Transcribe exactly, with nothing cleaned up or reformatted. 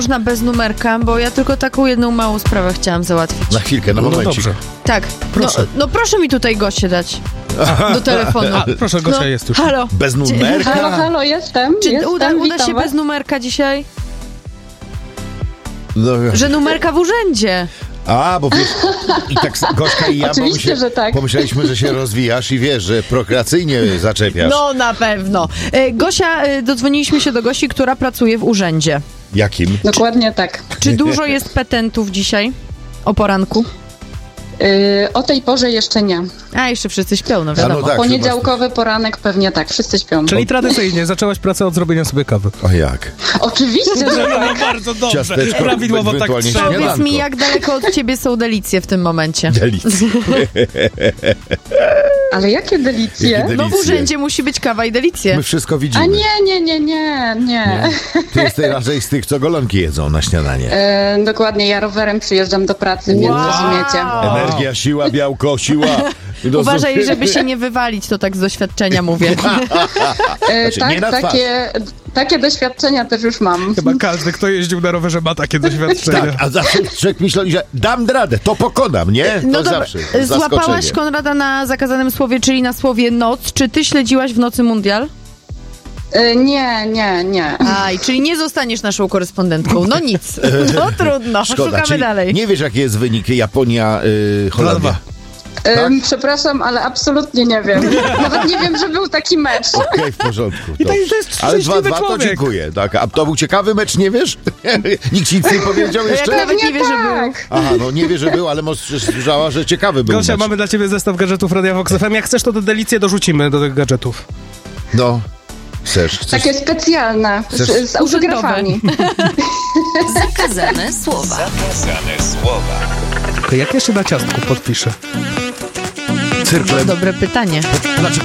Można bez numerka, bo ja tylko taką jedną małą sprawę chciałam załatwić. Na chwilkę, na No momencik. dobrze. Tak. Proszę. No, no proszę mi tutaj goście dać. Do telefonu. A, proszę, Gosia no, jest już. Halo. Bez numerka? Halo, halo, jestem. Czy jestem, uda, uda witam się was. bez numerka dzisiaj? No, Że numerka w urzędzie. a, bo wiesz, i tak s- Gośka i ja Oczywiście, że tak. pomyśleliśmy, że się rozwijasz i wiesz, że prokreacyjnie zaczepiasz. No na pewno. E, Gosia, e, dodzwoniliśmy się do Gosi, która pracuje w urzędzie. Jakim? Dokładnie tak. Czy dużo jest petentów dzisiaj? O poranku? Yy, o tej porze jeszcze nie. A, jeszcze wszyscy śpią, no A wiadomo. no tak, Poniedziałkowy poranek pewnie tak, wszyscy śpią. Czyli tradycyjnie zaczęłaś pracę od zrobienia sobie kawy. O jak? Oczywiście, że No tak. bardzo dobrze. Ciasteczko, Prawidłowo tak ewentualnie trzeba. śniadanko. Powiedz mi, jak daleko od ciebie są delicje w tym momencie? Delicje. Ale jakie delicje? Jakie No w delicje. urzędzie musi być kawa i delicje. My wszystko widzimy. A nie, nie, nie, nie, nie. Ty jesteś raczej z tych, co golonki jedzą na śniadanie. Yy, dokładnie, ja rowerem przyjeżdżam do pracy, więc Wow. rozumiecie. Energia, siła, białko, siła. Uważaj, żeby się nie wywalić, to tak z doświadczenia mówię. Yy, Znaczy, nie na tak, twarz. takie, takie doświadczenia też już mam. Chyba każdy, kto jeździł na rowerze, ma takie doświadczenia. Tak, a zawsze człowiek myślał, że dam radę, to pokonam, nie? To No dobra, zawsze. złapałaś zaskoczenie. Konrada na zakazanym słowie, czyli na słowie noc. Czy ty śledziłaś w nocy mundial? Yy, nie, nie, nie. Aj, czyli nie zostaniesz naszą korespondentką. No nic. No trudno. Szkoda, Szukamy czyli dalej. nie wiesz, jaki jest wynik Japonia, yy, Holandia. Yy, tak? Przepraszam, ale absolutnie nie wiem. Nawet nie wiem, że był taki mecz. Okej, w porządku. I to dobrze. jest Ale szczęśliwy dwa dwa to człowiek. dziękuję. Tak, a to był ciekawy mecz, nie wiesz? Nikt ci nic nie powiedział Jak jeszcze? nawet nie Pewnie wie, że był. tak. Aha, no nie wie, że był, ale może słyszała, że ciekawy był Gosia, mecz. mamy dla ciebie zestaw gadżetów Radia Vox F M. Jak chcesz, to te delicje dorzucimy do tych gadżetów. No, chcesz, chcesz. Takie specjalne, Chcesz- z, z autografami. Zakazane słowa. Zakazane słowa. To jak ja się na ciastku podpiszę? Cyrklem. Dobre pytanie. Znaczy,